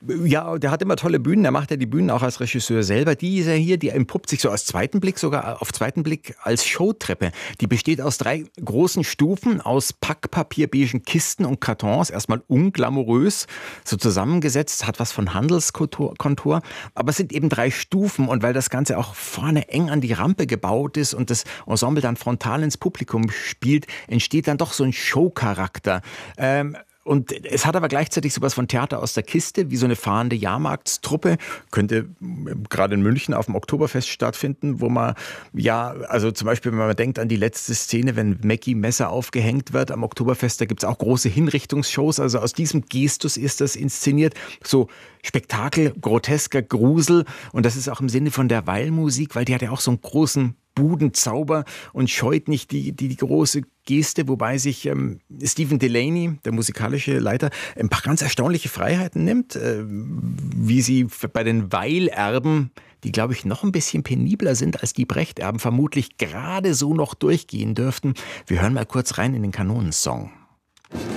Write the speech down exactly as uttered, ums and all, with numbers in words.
Ja, der hat immer tolle Bühnen. Er macht ja die Bühnen auch als Regisseur selber. Die ist ja hier, die entpuppt sich so als zweiten Blick, sogar auf zweiten Blick als Showtreppe. Die besteht aus drei großen Stufen, aus packpapierbeigen Kisten und Kartons. Erstmal unglamourös, so zusammengesetzt, hat was von Handelskontor. Aber es sind eben drei Stufen. Und weil das Ganze auch vorne eng an die Rampe gebaut ist und das Ensemble dann frontal ins Publikum spielt, entsteht dann doch so ein Showcharakter. Ähm, Und es hat aber gleichzeitig sowas von Theater aus der Kiste, wie so eine fahrende Jahrmarktstruppe. Könnte gerade in München auf dem Oktoberfest stattfinden, wo man, ja, also zum Beispiel, wenn man denkt an die letzte Szene, wenn Mackie Messer aufgehängt wird am Oktoberfest, da gibt's auch große Hinrichtungsshows. Also aus diesem Gestus ist das inszeniert. So Spektakel, grotesker Grusel. Und das ist auch im Sinne von der Weilmusik, weil die hat ja auch so einen großen Budenzauber und scheut nicht die, die, die große Geste, wobei sich ähm, Stephen Delaney, der musikalische Leiter, ein paar ganz erstaunliche Freiheiten nimmt, äh, wie sie bei den Weil-Erben, die, glaube ich, noch ein bisschen penibler sind als die Brecht-Erben, vermutlich gerade so noch durchgehen dürften. Wir hören mal kurz rein in den Kanonensong.